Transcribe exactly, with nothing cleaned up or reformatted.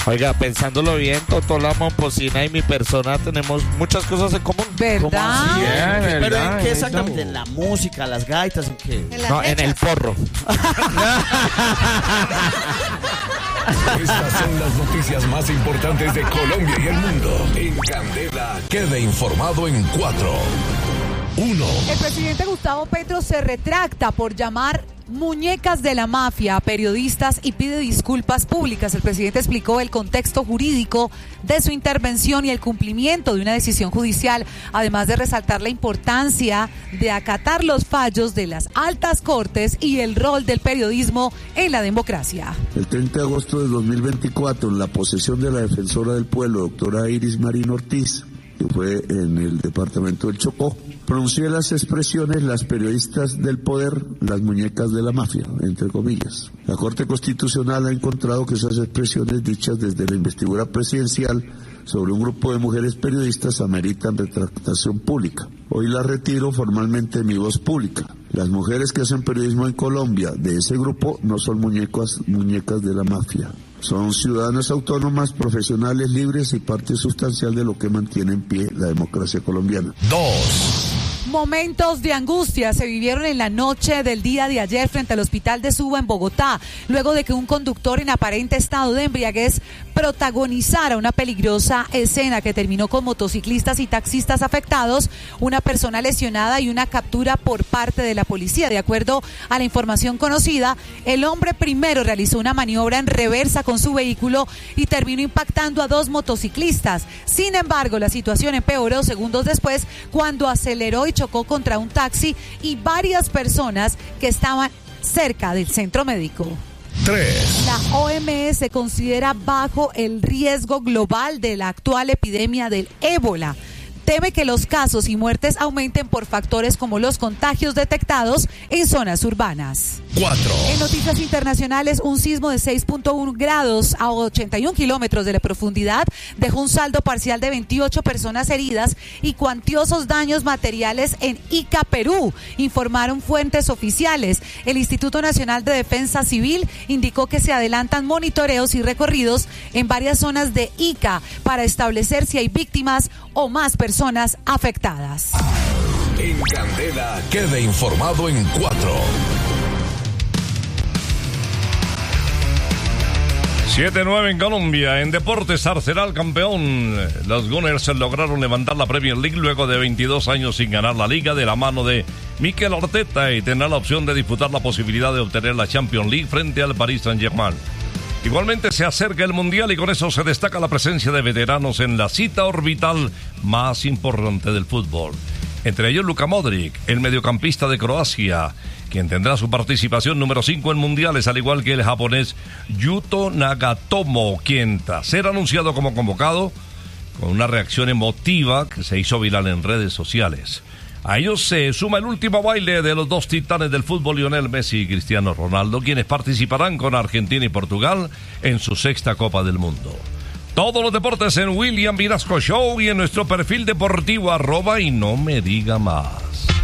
Oiga, pensándolo bien, Totó la Momposina y mi persona tenemos muchas cosas en común. ¿Verdad? Sí, Yeah, ¿pero verdad, en qué eso. exactamente? ¿En la música, las gaitas, en qué? En las No, en mechas. el forro. Estas son las noticias más importantes de Colombia y el mundo. En Candela, quede informado en cuatro. Uno. El presidente Gustavo Petro se retracta por llamar muñecas de la mafia a periodistas y pide disculpas públicas. El presidente explicó el contexto jurídico de su intervención y el cumplimiento de una decisión judicial, además de resaltar la importancia de acatar los fallos de las altas cortes y el rol del periodismo en la democracia. El treinta de agosto de dos mil veinticuatro, en la posesión de la defensora del pueblo, doctora Iris Marín Ortiz, que fue en el departamento del Chocó, pronuncié las expresiones "las periodistas del poder, las muñecas de la mafia", entre comillas. La Corte Constitucional ha encontrado que esas expresiones dichas desde la investidura presidencial sobre un grupo de mujeres periodistas ameritan retractación pública. Hoy la retiro formalmente de mi voz pública. Las mujeres que hacen periodismo en Colombia de ese grupo no son muñecas, muñecas de la mafia. Son ciudadanas autónomas, profesionales libres y parte sustancial de lo que mantiene en pie la democracia colombiana. Dos. Momentos de angustia se vivieron en la noche del día de ayer frente al hospital de Suba en Bogotá, luego de que un conductor en aparente estado de embriaguez protagonizara una peligrosa escena que terminó con motociclistas y taxistas afectados, una persona lesionada y una captura por parte de la policía. De acuerdo a la información conocida, el hombre primero realizó una maniobra en reversa con su vehículo y terminó impactando a dos motociclistas. Sin embargo, la situación empeoró segundos después cuando aceleró y chocó contra un taxi y varias personas que estaban cerca del centro médico. Tres. La O M S considera bajo el riesgo global de la actual epidemia del ébola. Teme que los casos y muertes aumenten por factores como los contagios detectados en zonas urbanas. Cuatro. En noticias internacionales, un sismo de seis punto uno grados a ochenta y un kilómetros de la profundidad dejó un saldo parcial de veintiocho personas heridas y cuantiosos daños materiales en Ica, Perú, informaron fuentes oficiales. El Instituto Nacional de Defensa Civil indicó que se adelantan monitoreos y recorridos en varias zonas de Ica para establecer si hay víctimas o más personas afectadas. En Candela, quede informado en cuatro. siete nueve en Colombia. En deportes, Arsenal campeón. Los Gunners lograron levantar la Premier League luego de veintidós años sin ganar la liga de la mano de Mikel Arteta y tendrá la opción de disputar la posibilidad de obtener la Champions League frente al Paris Saint-Germain. Igualmente se acerca el Mundial y con eso se destaca la presencia de veteranos en la cita orbital más importante del fútbol. Entre ellos Luka Modric, el mediocampista de Croacia, quien tendrá su participación número cinco en mundiales, al igual que el japonés Yuto Nagatomo, quien tras ser anunciado como convocado, con una reacción emotiva que se hizo viral en redes sociales. A ellos se suma el último baile de los dos titanes del fútbol, Lionel Messi y Cristiano Ronaldo, quienes participarán con Argentina y Portugal en su sexta Copa del Mundo. Todos los deportes en William Vinasco Show y en nuestro perfil deportivo arroba y no me diga más.